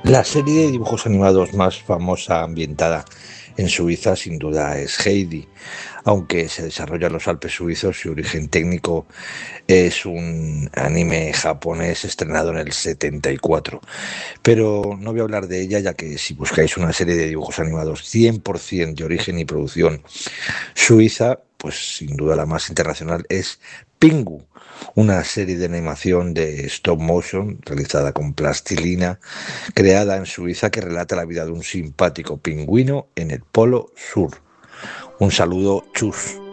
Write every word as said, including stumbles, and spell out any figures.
La serie de dibujos animados más famosa ambientada en Suiza sin duda es Heidi. Aunque se desarrolla en los Alpes suizos, su origen técnico es un anime japonés estrenado en el setenta y cuatro. Pero no voy a hablar de ella, ya que si buscáis una serie de dibujos animados cien por ciento de origen y producción suiza, pues sin duda la más internacional es Pingu, una serie de animación de stop motion realizada con plastilina, creada en Suiza, que relata la vida de un simpático pingüino en el Polo Sur. Un saludo, chus.